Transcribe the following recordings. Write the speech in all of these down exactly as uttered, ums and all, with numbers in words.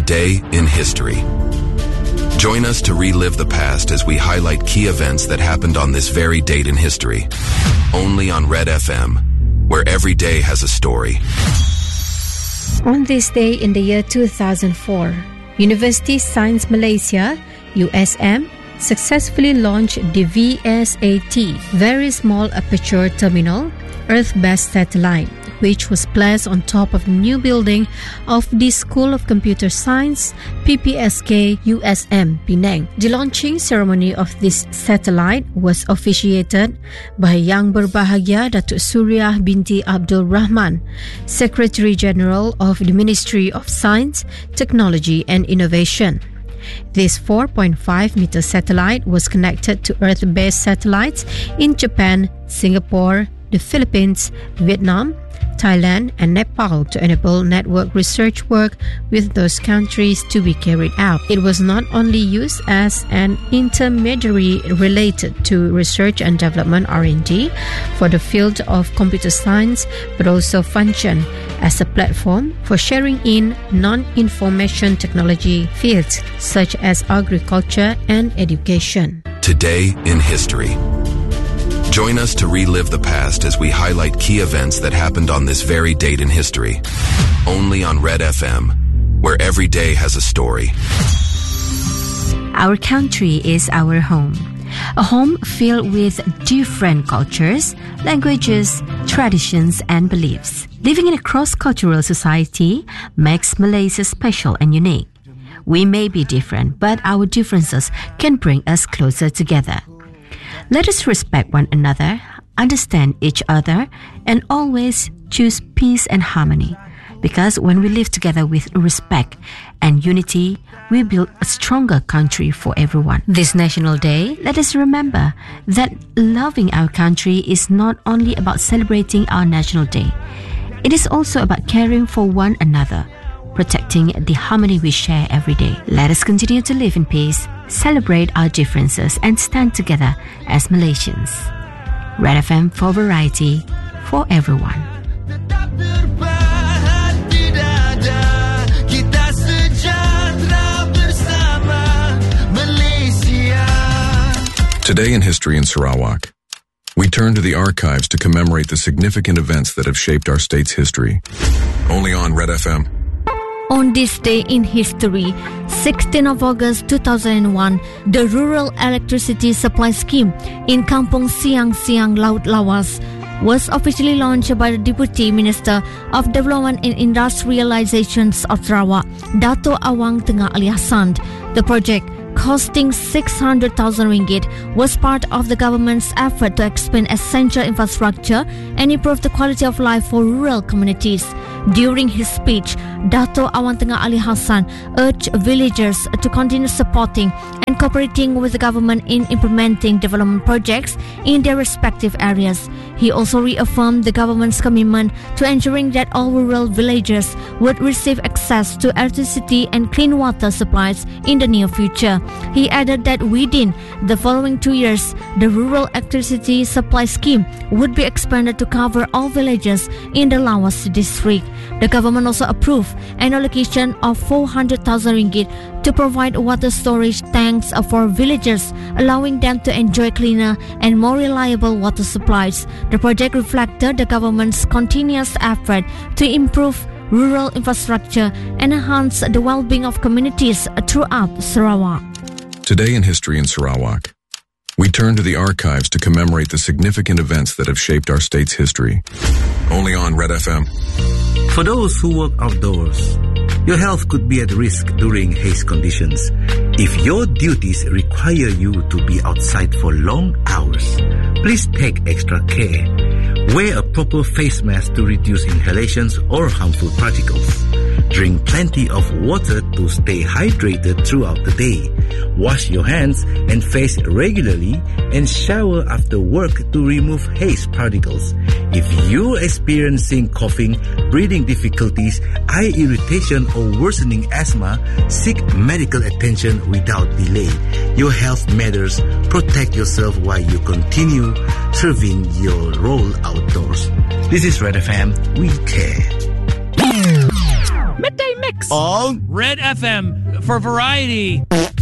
Today in History. Join us to relive the past as we highlight key events that happened on this very date in history. Only on Red F M, where every day has a story. On this day in the year two thousand four, University Science Malaysia, U S M, successfully launched the V S A T, Very Small Aperture Terminal, Earth-based satellite, which was placed on top of the new building of the School of Computer Science, P P S K U S M, Penang. The launching ceremony of this satellite was officiated by Yang Berbahagia Datuk Suria binti Abdul Rahman, Secretary General of the Ministry of Science, Technology and Innovation. This four point five meter satellite was connected to Earth-based satellites in Japan, Singapore, the Philippines, Vietnam, Thailand and Nepal to enable network research work with those countries to be carried out. It was not only used as an intermediary related to research and development R and D for the field of computer science, but also functioned as a platform for sharing in non-information technology fields such as agriculture and education. Today in History. Join us to relive the past as we highlight key events that happened on this very date in history. Only on Red F M, where every day has a story. Our country is our home. A home filled with different cultures, languages, traditions, and beliefs. Living in a cross-cultural society makes Malaysia special and unique. We may be different, but our differences can bring us closer together. Let us respect one another, understand each other, and always choose peace and harmony. Because when we live together with respect and unity, we build a stronger country for everyone. This National Day, let us remember that loving our country is not only about celebrating our National Day. It is also about caring for one another, protecting the harmony we share every day. Let us continue to live in peace, celebrate our differences, and stand together as Malaysians. Red F M for variety, for everyone. Today in History in Sarawak. We turn to the archives to commemorate the significant events that have shaped our state's history. Only on Red F M. On this day in history, sixteenth of August two thousand one, the Rural Electricity Supply Scheme in Kampung Siang Siang Laut Lawas was officially launched by the Deputy Minister of Development and Industrializations of Sarawak, Dato' Awang Tengah Ali Hassan. The project, costing six hundred thousand ringgit, was part of the government's effort to expand essential infrastructure and improve the quality of life for rural communities. During his speech, Dato' Awang Tengah Ali Hassan urged villagers to continue supporting and cooperating with the government in implementing development projects in their respective areas. He also reaffirmed the government's commitment to ensuring that all rural villagers would receive access to electricity and clean water supplies in the near future. He added that within the following two years, the Rural Electricity Supply Scheme would be expanded to cover all villages in the Lawas district. The government also approved an allocation of four hundred thousand ringgit to provide water storage tanks for villagers, allowing them to enjoy cleaner and more reliable water supplies. The project reflected the government's continuous effort to improve rural infrastructure and enhance the well-being of communities throughout Sarawak. Today in History in Sarawak. We turn to the archives to commemorate the significant events that have shaped our state's history. Only on Red F M. For those who work outdoors, your health could be at risk during haze conditions. If your duties require you to be outside for long hours, please take extra care. Wear a proper face mask to reduce inhalations or harmful particles. Drink plenty of water to stay hydrated throughout the day. Wash your hands and face regularly and shower after work to remove haze particles. If you're experiencing coughing, breathing difficulties, eye irritation or worsening asthma, seek medical attention without delay. Your health matters. Protect yourself while you continue serving your role outdoors. This is Red F M. We care. Midday Mix six on Red F M for variety.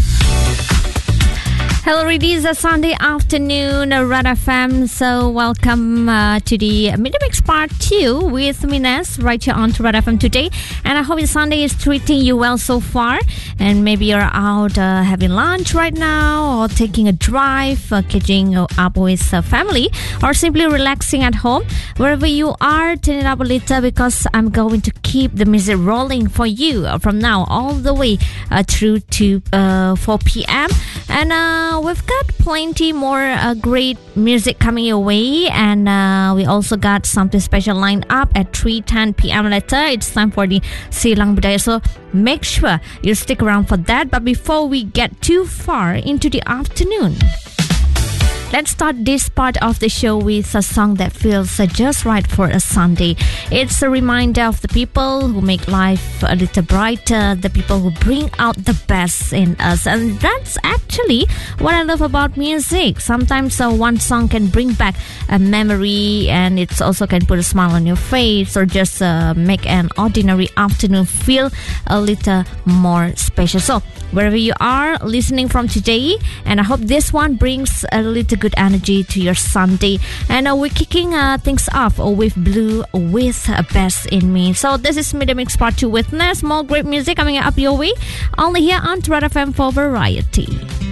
Hello, it is a Sunday afternoon, uh, Red F M. So welcome uh, to the Midmix Part two with Mines right here on to Red F M today. And I hope your Sunday is treating you well so far. And maybe you're out uh, having lunch right now, or taking a drive, uh, catching up with uh, family, or simply relaxing at home. Wherever you are, turn it up a little, because I'm going to keep the music rolling for you uh, from now all the way uh, through to uh, four p.m. And uh, we've got plenty more uh, great music coming your way, and uh, we also got something special lined up at three ten p.m. later. It's time for the Silang Budaya, so make sure you stick around for that. But before we get too far into the afternoon, let's start this part of the show with a song that feels uh, just right for a Sunday. It's a reminder of the people who make life a little brighter, the people who bring out the best in us. And that's actually what I love about music. Sometimes uh, one song can bring back a memory, and it also can put a smile on your face, or just uh, make an ordinary afternoon feel a little more special. So wherever you are listening from today, and I hope this one brings a little good energy to your Sunday. And uh, we're kicking uh, things off with Blue with uh, Best in Me. So this is Midmix Part two with Ness. More great music coming up your way, only here on Red F M for variety.